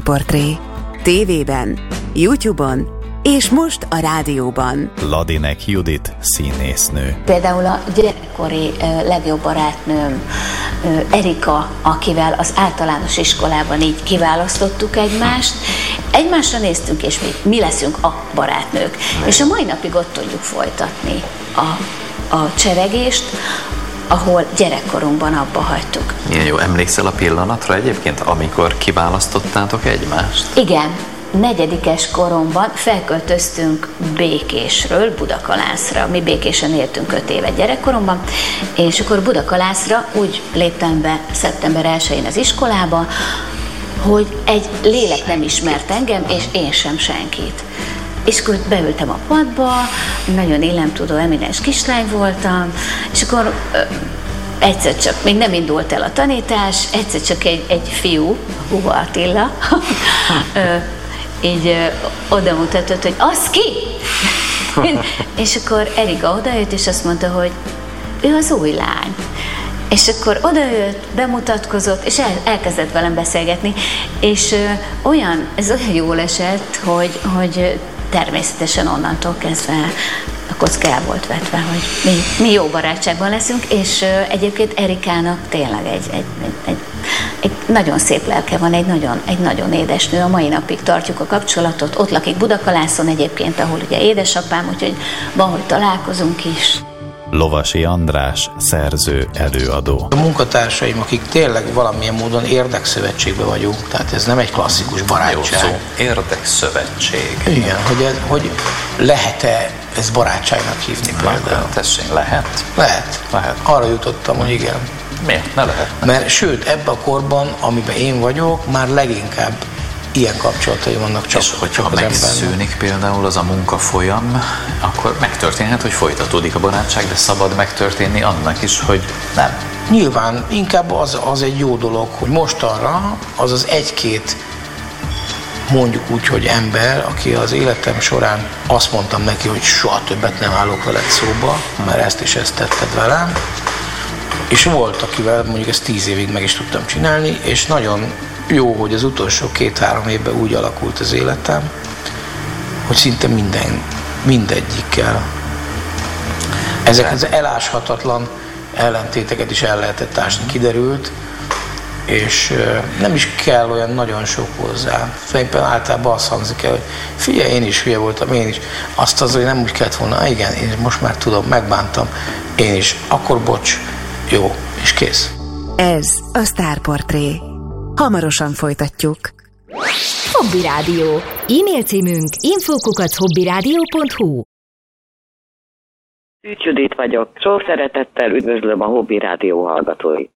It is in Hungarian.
Sztárportré. TV-ben, YouTube-on és most a rádióban. Ladinek Judit színésznő. Például a gyerekkori legjobb barátnőm Erika, akivel az általános iskolában így kiválasztottuk egymást. Egymásra néztünk, és mi leszünk a barátnők. És a mai napig ott tudjuk folytatni a cseregést, ahol gyerekkorunkban abba hagytuk. Milyen jó, emlékszel a pillanatra egyébként, amikor kiválasztottátok egymást? Igen, 4. koromban felköltöztünk Békésről Budakalászra. Mi Békésen éltünk 5 évet gyerekkoromban, és akkor Budakalászra úgy léptem be szeptember 1-én az iskolába, hogy egy lélek nem ismert engem, és én sem senkit. És akkor beültem a padba, nagyon illemtudó, eminens kislány voltam, és akkor egyszer csak, még nem indult el a tanítás, egyszer csak egy fiú, Hugo Attila, így oda mutatott, hogy az ki? És akkor Erika odajött, és azt mondta, hogy ő az új lány. És akkor odajött, bemutatkozott, és elkezdett velem beszélgetni, és ez olyan jól esett, hogy természetesen onnantól kezdve a kocka el volt vetve, hogy mi jó barátságban leszünk, és egyébként Erikának tényleg egy nagyon szép lelke van, egy nagyon édes nő, a mai napig tartjuk a kapcsolatot, ott lakik Budakalászon egyébként, ahol ugye édesapám, úgyhogy van, hogy találkozunk is. Lovasi András, szerző, előadó. A munkatársaim, akik tényleg valamilyen módon érdekszövetségben vagyunk, tehát ez nem egy klasszikus barátság. Jó szó, érdekszövetség. Igen, hogy lehet-e ezt barátságnak hívni például? Tessék, lehet? Lehet. Arra jutottam, hogy igen. Miért? Ne lehet. Mert sőt, ebben a korban, amiben én vagyok, már leginkább ilyen kapcsolatai vannak csak, és hogyha csak az embernek. megszűnik például az a munkafolyam, akkor megtörténhet, hogy folytatódik a barátság, de szabad megtörténni annak is, hogy nem. Nyilván inkább az egy jó dolog, hogy mostanra az egy-két, mondjuk úgy, hogy ember, aki az életem során azt mondtam neki, hogy soha többet nem állok veled szóba, mert ezt tetted velem, és volt, akivel mondjuk ezt 10 évig meg is tudtam csinálni, és nagyon jó, hogy az utolsó 2-3 évben úgy alakult az életem, hogy szinte mindegyikkel. Ezek az eláshatatlan ellentéteket is el lehetett ásni, kiderült, és nem is kell olyan nagyon sok hozzá. Fényben általában azt hangzik el, hogy figyelj, én is hülye voltam, én is. Azt az, hogy nem úgy kellett volna, igen, én most már tudom, megbántam, én is. Akkor bocs, jó, és kész. Ez a Sztárportré. Hamarosan folytatjuk. Hobby Rádió. E-mail címünk info@hobbyradio.hu. Szűcs Judit vagyok. Sok szeretettel üdvözlöm a Hobby Rádió hallgatóit.